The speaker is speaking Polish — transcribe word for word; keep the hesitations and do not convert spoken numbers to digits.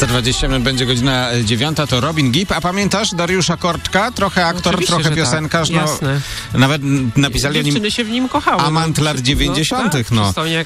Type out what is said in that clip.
Za dwadzieścia minut będzie godzina dziewiąta, to Robin Gibb. A pamiętasz Dariusza Korczka? Trochę aktor, Oczywiście, trochę że piosenkarz. tak. No, Jasne. nawet napisali o nim Dziewczyny się w nim kochały. amant no, lat dziewięćdziesiątych. No, No. przystojnie jak